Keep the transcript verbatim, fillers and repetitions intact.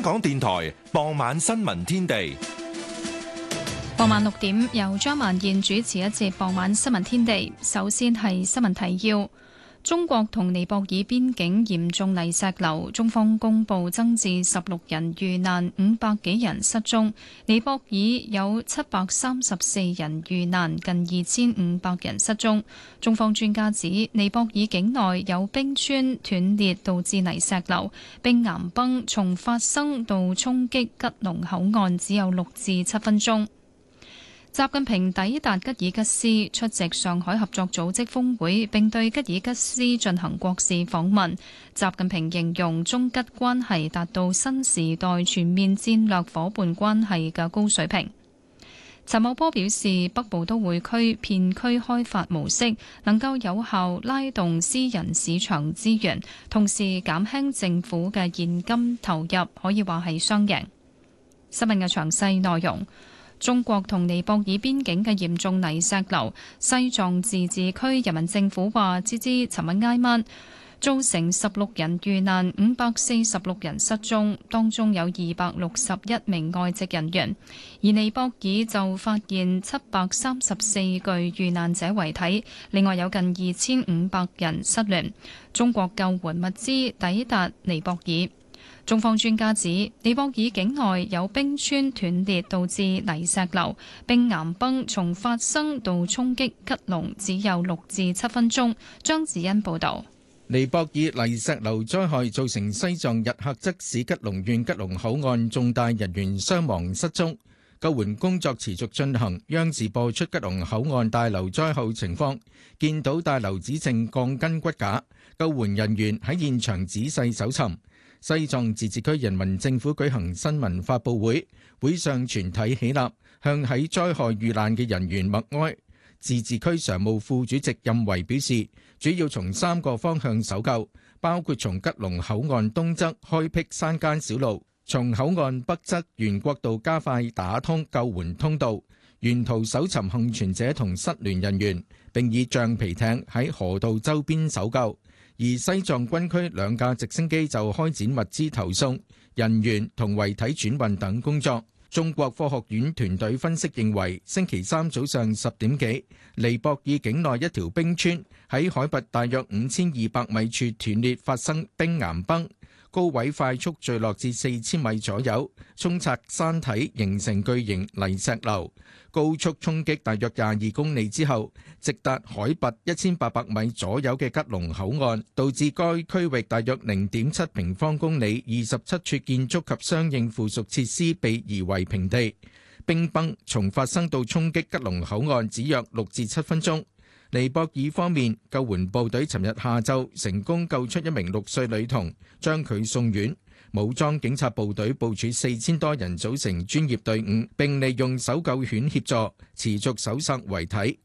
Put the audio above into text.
港電台傍晚新聞天地。 傍晚六點，由張曼燕主持一節傍晚新聞天地。首先係新聞提要：中國同尼泊爾邊境嚴重泥石流，中方公布增至十六人遇難，五百幾人失蹤。尼泊爾有七百三十四人遇難，近二千五百人失蹤。中方專家指，尼泊爾境內有冰川斷裂導致泥石流，冰岩崩從發生到衝擊吉隆口岸只有六至七分鐘。習近平抵達吉爾吉斯出席上海合作組織峰會，並對吉爾吉斯進行國事訪問。習近平形容中吉關係達到新時代全面戰略夥伴關係嘅高水平。陳茂波表示，北部都會區片區開發模式能夠有效拉動私人市場資源，同時減輕政府嘅現金投入，可以話係雙贏。新聞嘅詳細內容。中國同尼泊爾邊境嘅嚴重泥石流，西藏自治區人民政府話，截至尋日挨晚，造成十六人遇難，五百四十六人失蹤，當中有二百六十一名外籍人員。而尼泊爾就發現七百三十四具遇難者遺體，另外有近二千五百人失聯。中國救援物資抵達尼泊爾。中方專家指，尼泊爾境內有冰川斷裂導致泥石流，冰岩崩從發生到衝擊吉隆只有六至七分鐘。張子欣報導。 尼泊爾泥石流災害造成西藏日喀則市吉隆縣吉隆口岸重大人員傷亡失蹤，救援工作持續進行。央視播出吉隆口岸大樓災後情況，見到大樓只剩鋼筋骨架，救援人員喺現場仔細搜尋。西藏自治區人民政府舉行新聞發佈會，會上全體起立，向喺災害遇難嘅人員默哀。自治區常務副主席任維表示，主要從三個方向搜救，包括從吉隆口岸東側開闢山間小路，從口岸北側沿國道加快打通救援通道，沿途搜尋幸存者同失聯人員，並以橡皮艇喺河道周邊搜救。而西藏軍區兩架直升機就開展物資投送、人員同遺體轉運等工作。中國科學院團隊分析認為，星期三早上十點幾，尼泊爾境內一條冰川喺海拔大約五千二百米處斷裂，發生冰岩崩，高位快速墜落至四千米左右，沖刷山體形成巨型泥石流。高速衝擊大約廿二公里之後，直達海拔一千八百米左右嘅吉隆口岸，導致該區域大約零點七平方公里二十七處建築及相應附屬設施被夷為平地。冰崩從發生到衝擊吉隆口岸只約六至七分鐘。尼泊爾方面，救援部隊尋日下晝成功救出一名六歲女童，將佢送院。武裝警察部隊部署四千多人組成專業隊伍，並利用搜救犬協助，持續搜索遺體。